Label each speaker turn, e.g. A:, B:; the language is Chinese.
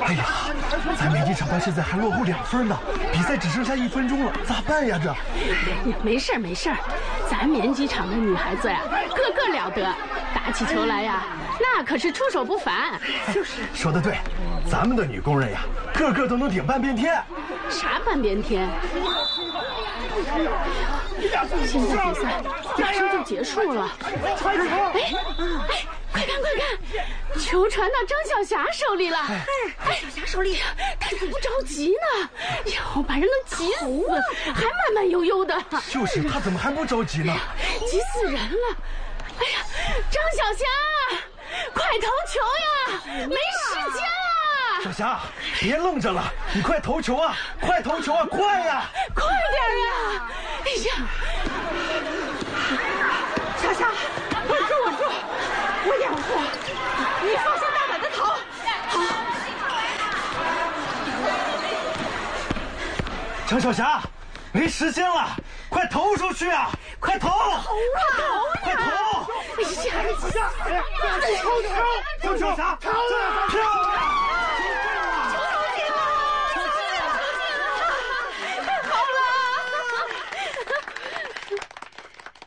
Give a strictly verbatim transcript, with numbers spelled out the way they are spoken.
A: 哎呀，咱们一场到现在还落后两分呢，比赛只剩下一分钟了，咋办呀？这
B: 没事没事，咱棉机厂的女孩子呀，个个了得，打起球来呀，那可是出手不凡。
A: 就是，说得对，咱们的女工人呀，个个都能顶半边天。
B: 啥半边天？现在比赛马上就结束了。哎哎，快看快看，球传到张小霞手里了。哎，
C: 张小霞手里，
B: 他怎么不着急呢？哟，把人都急死，还慢慢悠悠的。
A: 就是他怎么还不着急呢？
B: 急死人了！哎呀，张小霞，快投球呀，没时间了。
A: 小霞，别愣着了，你快投球啊！快投球啊！快呀！
B: 快点呀！哎呀，
C: 小霞，稳住稳住，我掩护，你放心大胆的投。好。
A: 张小霞，没时间了，快投出去啊！快投！投
B: 啊！
A: 快投！
B: 哎呀，
A: 哎呀，跳跳跳！张小霞，漂亮！